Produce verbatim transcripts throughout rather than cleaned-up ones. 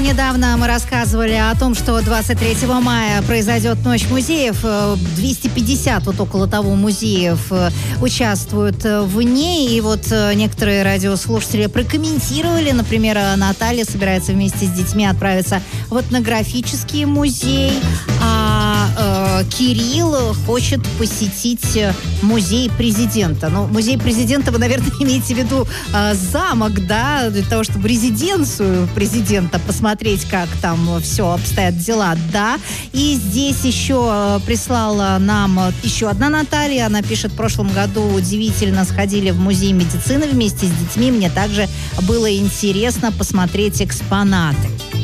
недавно мы рассказывали о том, что двадцать третьего мая произойдет Ночь музеев. двести пятьдесят, вот около того, музеев участвуют в ней. И вот некоторые радиослушатели прокомментировали. Например, Наталья собирается вместе с детьми отправиться в этнографический музей. А э, Кирилл хочет посетить музей президента. Ну, музей президента, вы, наверное, имеете в виду э, замок, да, для того, чтобы резиденцию президента посмотреть, как там все обстоят дела, да. И здесь еще прислала нам еще одна Наталья. Она пишет: в прошлом году удивительно сходили в музей медицины вместе с детьми. Мне также было интересно посмотреть экспонаты.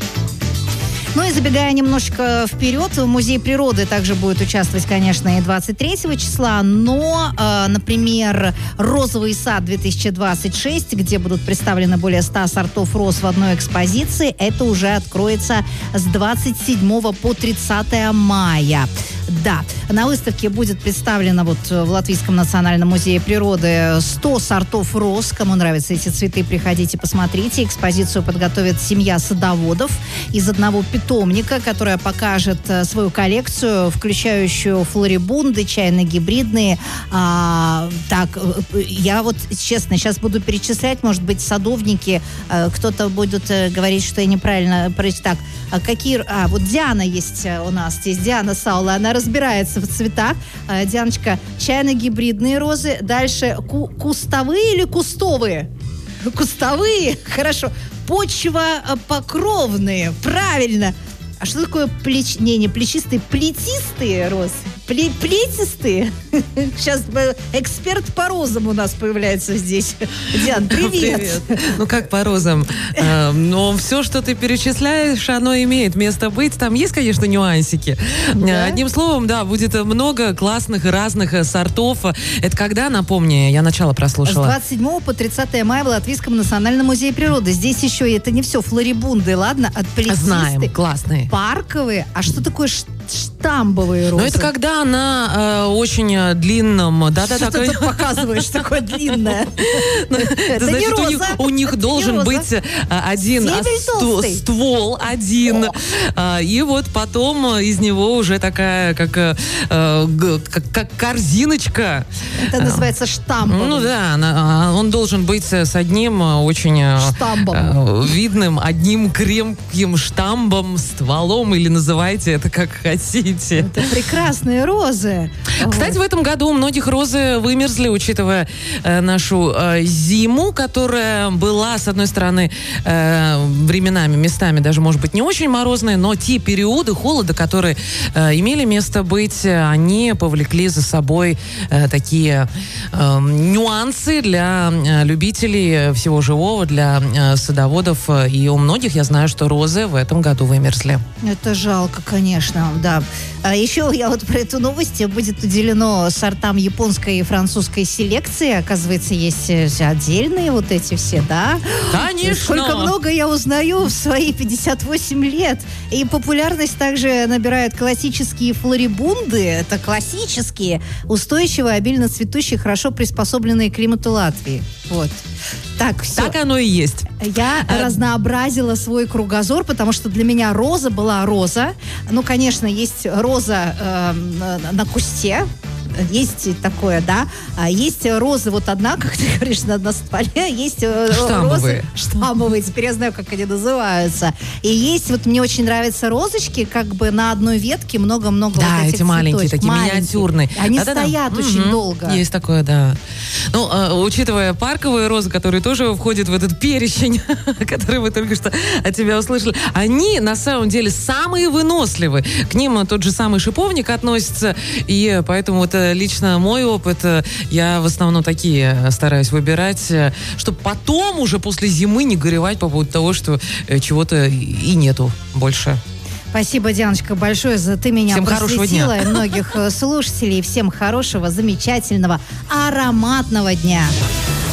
Ну и забегая немножечко вперед, Музей природы также будет участвовать, конечно, и двадцать третьего числа, но, э, например, «Розовый сад две тысячи двадцать шесть», где будут представлены более ста сортов роз в одной экспозиции, это уже откроется с двадцать седьмого по тридцатое мая. Да, на выставке будет представлено вот в Латвийском национальном музее природы сто сортов роз. Кому нравятся эти цветы, приходите, посмотрите. Экспозицию подготовит семья садоводов из одного питомника, которая покажет свою коллекцию, включающую флорибунды, чайно-гибридные. А, так, я вот, честно, сейчас буду перечислять, может быть, садовники, кто-то будет говорить, что я неправильно прочитал. Так, какие... А, вот Диана есть у нас здесь, Диана Саула, она разбирается в цветах. А, Дианочка, чайно-гибридные розы. Дальше ку- кустовые или кустовые? Кустовые, хорошо. Почвопокровные, правильно. А что такое плеч... Не, не плечистые, плетистые розы? Пле... Плетистые? Сейчас эксперт по розам у нас появляется здесь. Диан, привет. Привет. Ну, как по розам? Но все, что ты перечисляешь, оно имеет место быть. Там есть, конечно, нюансики. Да? Одним словом, да, будет много классных и разных сортов. Это когда, напомни, я начало прослушала. С двадцать седьмого по тридцатое мая в Латвийском национальном музее природы. Здесь еще, это не все флорибунды, ладно? От плетистых. Знаем, классные. Парковые. А что такое штамбовые розы? Ну, это когда она э, очень длинном... Да-да-да. Что ты показываешь такое длинное? Это не роза. У них должен быть один ствол, один. И вот потом из него уже такая, как корзиночка. Это называется штамбовый. Ну да, он должен быть с одним очень видным, одним крепким штамбом, стволом, или называйте это как хотите. Это прекрасные розы. Кстати, в этом году у многих розы вымерзли, учитывая э, нашу э, зиму, которая была, с одной стороны, э, временами, местами даже, может быть, не очень морозные, но те периоды холода, которые э, имели место быть, они повлекли за собой э, такие э, нюансы для э, любителей всего живого, для э, садоводов. И у многих, я знаю, что розы в этом году вымерзли. Это жалко, конечно, да. А еще я вот про эту новость. Будет уделено сортам японской и французской селекции. Оказывается, есть отдельные вот эти все, да? Конечно! Сколько много я узнаю в свои пятьдесят восемь лет. И популярность также набирают классические флорибунды. Это классические, устойчивые, обильно цветущие, хорошо приспособленные к климату Латвии. Вот. Так, все. Так оно и есть. Я а... разнообразила свой кругозор, потому что для меня роза была роза. Ну, конечно, есть роза э, на кусте. Есть такое, да. А есть розы, вот одна, как ты говоришь, на, на стволе. Есть штамбовые. розы штамбовые. Теперь я знаю, как они называются. И есть, вот мне очень нравятся розочки, как бы на одной ветке много-много да, вот этих эти маленькие, цветочек. такие маленькие. Миниатюрные. Они Да-да-да. стоят угу. очень долго. Есть такое, да. Ну, э, учитывая парковые розы, которые тоже входят в этот перечень, который мы только что от тебя услышали, они, на самом деле, самые выносливые. К ним тот же самый шиповник относится, и поэтому вот лично мой опыт, я в основном такие стараюсь выбирать, чтобы потом уже после зимы не горевать по поводу того, что чего-то и нету больше. Спасибо, Дианочка, большое за ты меня Всем просветила и многих слушателей. Всем хорошего, замечательного, ароматного дня.